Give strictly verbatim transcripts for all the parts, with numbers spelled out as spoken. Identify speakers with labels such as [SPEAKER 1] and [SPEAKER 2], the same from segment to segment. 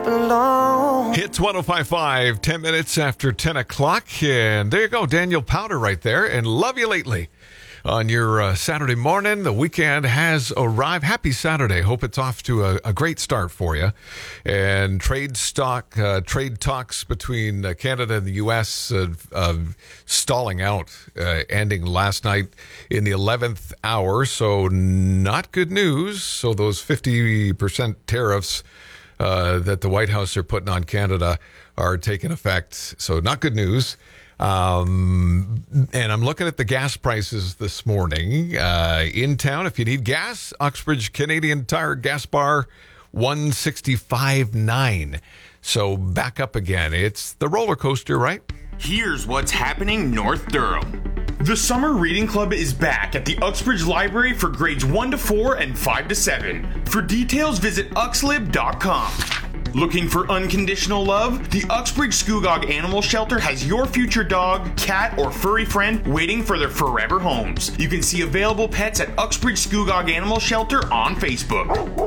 [SPEAKER 1] belong.
[SPEAKER 2] Hits one oh five point five, ten minutes after ten o'clock. And there you go, Daniel Powter right there. And Love You Lately on your uh, Saturday morning. The weekend has arrived. Happy Saturday. Hope it's off to a, a great start for you. And trade stock, uh, trade talks between uh, Canada and the U S uh, uh, stalling out, uh, ending last night in the eleventh hour. So not good news. So those fifty percent tariffs uh, that the White House are putting on Canada are taking effect. So not good news. Um, and I'm looking at the gas prices this morning, uh, in town. If you need gas, Uxbridge Canadian Tire gas bar, one sixty-five nine. So back up again. It's the roller coaster, right?
[SPEAKER 3] Here's what's happening North Durham. The Summer Reading Club is back at the Uxbridge Library for grades one to four and five to seven. For details, visit uxlib dot com. Looking for unconditional love? The Uxbridge Scugog Animal Shelter has your future dog, cat, or furry friend waiting for their forever homes. You can see available pets at Uxbridge Scugog Animal Shelter on Facebook.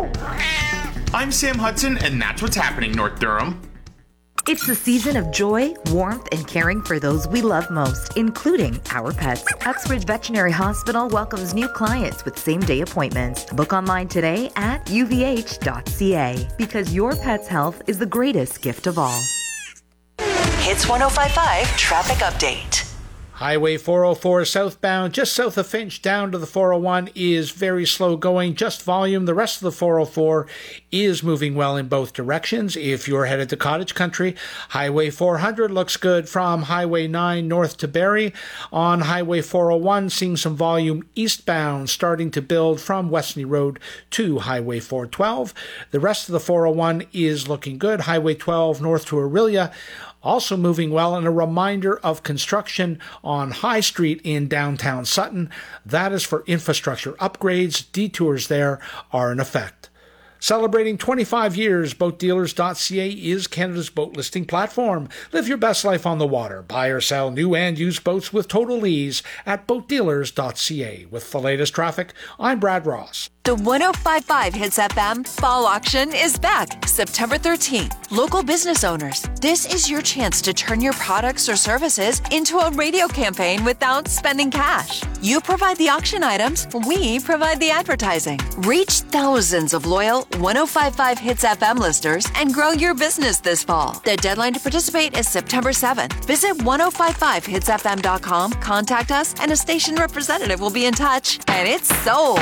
[SPEAKER 3] I'm Sam Hudson, and that's what's happening, North Durham.
[SPEAKER 4] It's the season of joy, warmth, and caring for those we love most, including our pets. Uxbridge Veterinary Hospital welcomes new clients with same-day appointments. Book online today at u v h dot c a because your pet's health is the greatest gift of all.
[SPEAKER 5] Hits one oh five point five Traffic Update.
[SPEAKER 6] Highway four oh four southbound, just south of Finch down to the four oh one is very slow going, just volume. The rest of the four oh four is moving well in both directions. If you're headed to Cottage Country, Highway four hundred looks good from Highway nine north to Barrie. On Highway four oh one, seeing some volume eastbound starting to build from Westney Road to Highway four twelve. The rest of the four oh one is looking good. Highway twelve north to Orillia also moving well, and a reminder of construction on High Street in downtown Sutton. That is for infrastructure upgrades. Detours there are in effect. Celebrating twenty-five years, boat dealers dot c a is Canada's boat listing platform. Live your best life on the water. Buy or sell new and used boats with total ease at boat dealers dot c a. With the latest traffic, I'm Brad Ross.
[SPEAKER 5] The one oh five point five Hits F M Fall Auction is back September thirteenth. Local business owners, this is your chance to turn your products or services into a radio campaign without spending cash. You provide the auction items, we provide the advertising. Reach thousands of loyal one oh five point five Hits F M listeners and grow your business this fall. The deadline to participate is September seventh. Visit one oh five point five hits f m dot com, contact us, and a station representative will be in touch. And it's sold.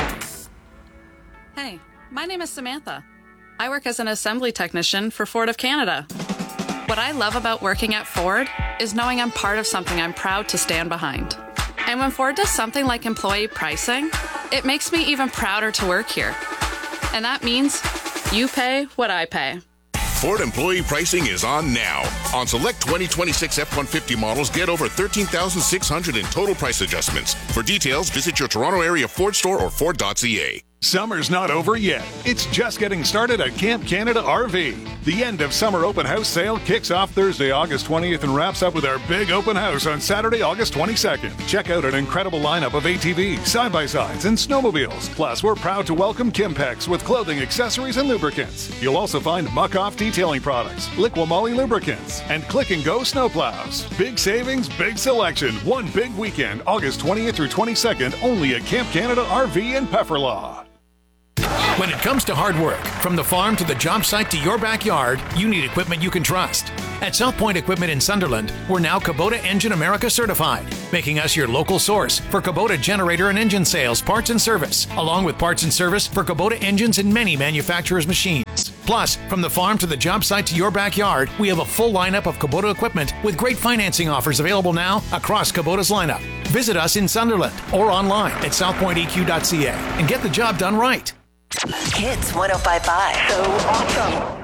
[SPEAKER 7] Hey, my name is Samantha. I work as an assembly technician for Ford of Canada. What I love about working at Ford is knowing I'm part of something I'm proud to stand behind. And when Ford does something like employee pricing, it makes me even prouder to work here. And that means you pay what I pay.
[SPEAKER 8] Ford employee pricing is on now. On select twenty twenty-six F one fifty models, get over thirteen thousand six hundred in total price adjustments. For details, visit your Toronto area Ford store or Ford dot c a.
[SPEAKER 9] Summer's not over yet. It's just getting started at Camp Canada R V. The end of summer open house sale kicks off Thursday, August twentieth and wraps up with our big open house on Saturday, August twenty-second. Check out an incredible lineup of A T Vs, side-by-sides, and snowmobiles. Plus, we're proud to welcome Kimpex with clothing, accessories, and lubricants. You'll also find Muck-Off detailing products, Liqui-Moly lubricants, and Click and Go snowplows. Big savings, big selection. One big weekend, August twentieth through twenty-second, only at Camp Canada R V in Pefferlaw.
[SPEAKER 10] When it comes to hard work, from the farm to the job site to your backyard, you need equipment you can trust. At South Point Equipment in Sunderland, we're now Kubota Engine America certified, making us your local source for Kubota generator and engine sales, parts and service, along with parts and service for Kubota engines and many manufacturers' machines. Plus, from the farm to the job site to your backyard, we have a full lineup of Kubota equipment with great financing offers available now across Kubota's lineup. Visit us in Sunderland or online at south point e q dot c a and get the job done right.
[SPEAKER 5] Hits one oh five point five.
[SPEAKER 1] So awesome.